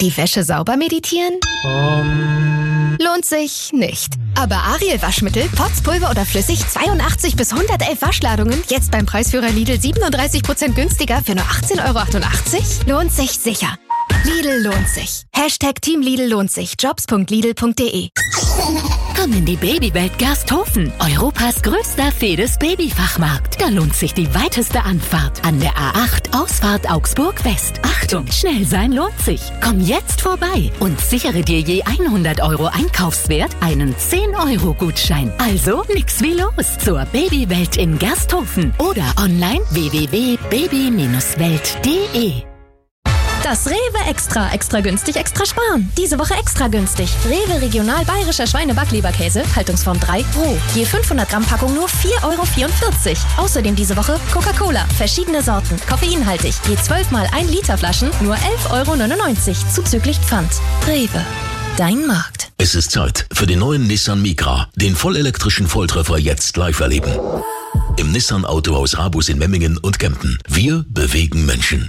Die Wäsche sauber meditieren? Lohnt sich nicht. Aber Ariel Waschmittel, Potzpulver oder flüssig, 82 bis 111 Waschladungen, jetzt beim Preisführer Lidl 37% günstiger für nur 18,88 €? Lohnt sich sicher. Lidl lohnt sich. #Team Lidl lohnt sich. Jobs.lidl.de. Komm in die Babywelt Gersthofen, Europas größter Fedes-Babyfachmarkt. Da lohnt sich die weiteste Anfahrt an der A8 Ausfahrt Augsburg West. Achtung, schnell sein lohnt sich. Komm jetzt vorbei und sichere dir je 100 € Einkaufswert einen 10-€-Gutschein. Also nix wie los zur Babywelt in Gersthofen oder online www.baby-welt.de. Das Rewe Extra günstig, extra sparen. Diese Woche extra günstig. Rewe Regional Bayerischer Schweine-Backleberkäse, Haltungsform 3, roh. Je 500 Gramm Packung nur 4,44 €. Außerdem diese Woche Coca-Cola, verschiedene Sorten, koffeinhaltig. Je 12 mal 1 Liter Flaschen nur 11,99 € zuzüglich Pfand. Rewe, dein Markt. Es ist Zeit für den neuen Nissan Micra, den vollelektrischen Volltreffer jetzt live erleben. Im Nissan Autohaus Rabus in Memmingen und Kempten. Wir bewegen Menschen.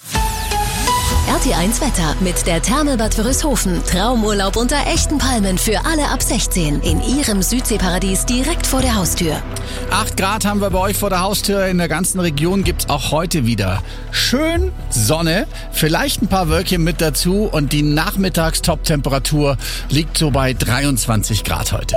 RT1 Wetter mit der Therme-Bad Wörishofen. Traumurlaub unter echten Palmen für alle ab 16 in Ihrem Südseeparadies direkt vor der Haustür. 8 Grad haben wir bei euch vor der Haustür. In der ganzen Region gibt's auch heute wieder schön Sonne, vielleicht ein paar Wölkchen mit dazu und die Nachmittags-Top-Temperatur liegt so bei 23 Grad heute.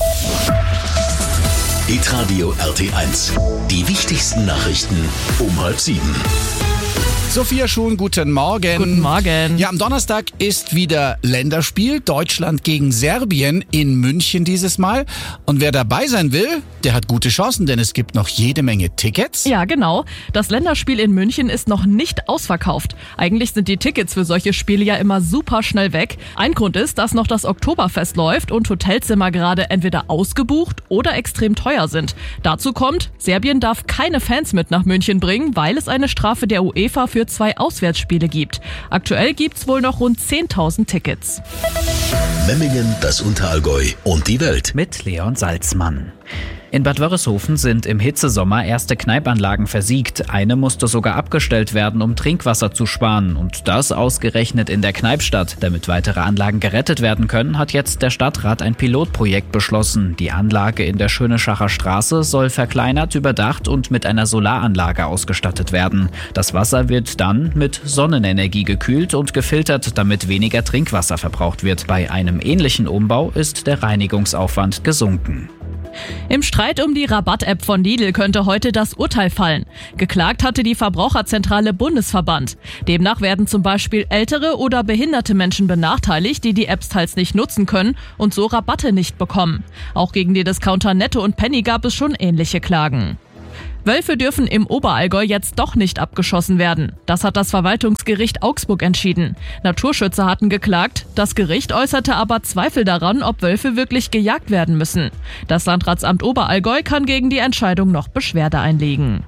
Hitradio RT1. Die wichtigsten Nachrichten um 6:30. Sophia Schuhn, guten Morgen. Guten Morgen. Ja, am Donnerstag ist wieder Länderspiel. Deutschland gegen Serbien in München dieses Mal. Und wer dabei sein will, der hat gute Chancen, denn es gibt noch jede Menge Tickets. Ja, genau. Das Länderspiel in München ist noch nicht ausverkauft. Eigentlich sind die Tickets für solche Spiele ja immer super schnell weg. Ein Grund ist, dass noch das Oktoberfest läuft und Hotelzimmer gerade entweder ausgebucht oder extrem teuer sind. Dazu kommt, Serbien darf keine Fans mit nach München bringen, weil es eine Strafe der UEFA für 2 Auswärtsspiele gibt. Aktuell gibt's wohl noch rund 10.000 Tickets. Memmingen, das Unterallgäu und die Welt. Mit Leon Salzmann. In Bad Wörishofen sind im Hitzesommer erste Kneipanlagen versiegt. Eine musste sogar abgestellt werden, um Trinkwasser zu sparen. Und das ausgerechnet in der Kneipstadt. Damit weitere Anlagen gerettet werden können, hat jetzt der Stadtrat ein Pilotprojekt beschlossen. Die Anlage in der Schöneschacher Straße soll verkleinert, überdacht und mit einer Solaranlage ausgestattet werden. Das Wasser wird dann mit Sonnenenergie gekühlt und gefiltert, damit weniger Trinkwasser verbraucht wird. Bei einem ähnlichen Umbau ist der Reinigungsaufwand gesunken. Im Streit um die Rabatt-App von Lidl könnte heute das Urteil fallen. Geklagt hatte die Verbraucherzentrale Bundesverband. Demnach werden zum Beispiel ältere oder behinderte Menschen benachteiligt, die die Apps teils nicht nutzen können und so Rabatte nicht bekommen. Auch gegen die Discounter Netto und Penny gab es schon ähnliche Klagen. Wölfe dürfen im Oberallgäu jetzt doch nicht abgeschossen werden. Das hat das Verwaltungsgericht Augsburg entschieden. Naturschützer hatten geklagt, das Gericht äußerte aber Zweifel daran, ob Wölfe wirklich gejagt werden müssen. Das Landratsamt Oberallgäu kann gegen die Entscheidung noch Beschwerde einlegen.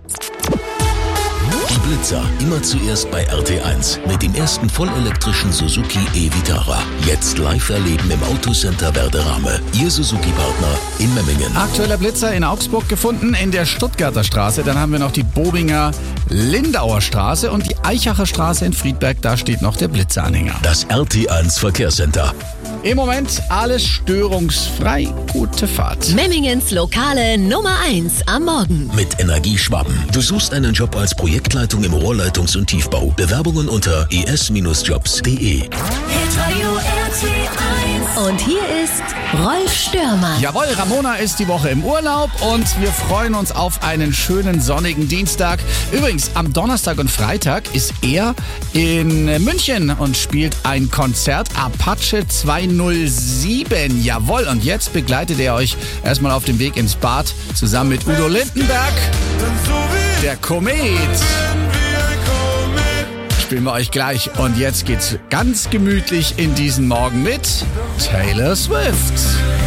Die Blitzer immer zuerst bei RT1 mit dem ersten vollelektrischen Suzuki e-Vitara. Jetzt live erleben im Autocenter Werderame. Ihr Suzuki-Partner in Memmingen. Aktueller Blitzer in Augsburg gefunden in der Stuttgarter Straße. Dann haben wir noch die Bobinger Lindauer Straße und die Eichacher Straße in Friedberg. Da steht noch der Blitzeranhänger. Das RT1 Verkehrscenter. Im Moment alles störungsfrei. Gute Fahrt. Memmingens lokale Nummer 1 am Morgen. Mit Energieschwaben. Du suchst einen Job als Projektleitung im Rohrleitungs- und Tiefbau. Bewerbungen unter es-jobs.de. Und hier ist Rolf Störmann. Jawohl, Ramona ist die Woche im Urlaub und wir freuen uns auf einen schönen sonnigen Dienstag. Übrigens, am Donnerstag und Freitag ist er in München und spielt ein Konzert Apache 207. Jawohl, und jetzt begleitet er euch erstmal auf dem Weg ins Bad zusammen mit Udo Lindenberg, der Komet. Spielen wir euch gleich. Und jetzt geht's ganz gemütlich in diesen Morgen mit Taylor Swift.